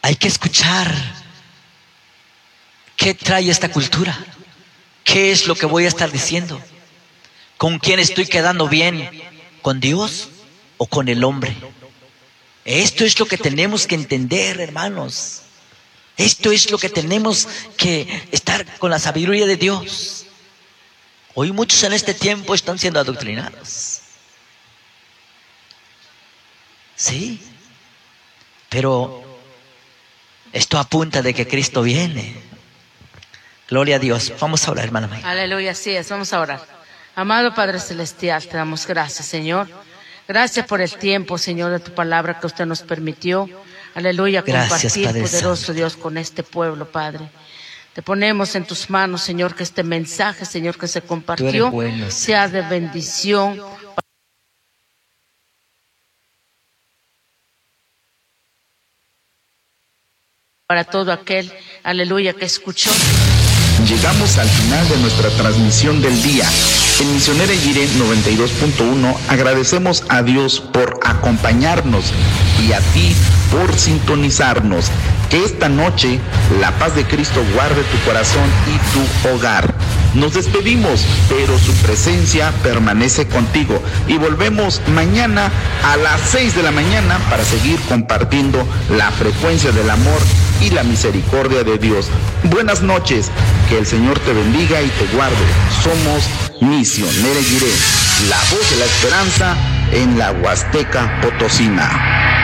Hay que escuchar qué trae esta cultura, qué es lo que voy a estar diciendo, con quién estoy quedando bien, con Dios o con el hombre. Esto es lo que tenemos que entender, hermanos. Esto es lo que tenemos que estar con la sabiduría de Dios. Hoy muchos en este tiempo están siendo adoctrinados. Sí, pero esto apunta de que Cristo viene. Gloria a Dios. Vamos a orar, hermana May. Aleluya, así es, vamos a orar. Amado Padre Celestial, te damos gracias, Señor. Gracias por el tiempo, Señor, de tu palabra que usted nos permitió. Aleluya, Gracias, compartir, Padre poderoso Santo. Dios, con este pueblo, Padre. Te ponemos en tus manos, Señor, que este mensaje, Señor, que se Tú compartió, eres bueno, sea de bendición para todo aquel, aleluya, que escuchó. Llegamos al final de nuestra transmisión del día. En Misionera Jiré 92.1 agradecemos a Dios por acompañarnos y a ti por sintonizarnos. Que esta noche la paz de Cristo guarde tu corazón y tu hogar. Nos despedimos, pero su presencia permanece contigo y volvemos mañana a las 6 de la mañana para seguir compartiendo la frecuencia del amor y la misericordia de Dios. Buenas noches, que el Señor te bendiga y te guarde. Somos Misionera Jiré, la voz de la esperanza en la Huasteca Potosina.